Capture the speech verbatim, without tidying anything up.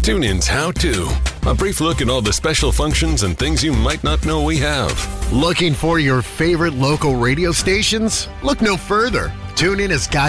TuneIn's How To. A brief look at all the special functions and things you might not know we have. Looking for your favorite local radio stations? Look no further. TuneIn has got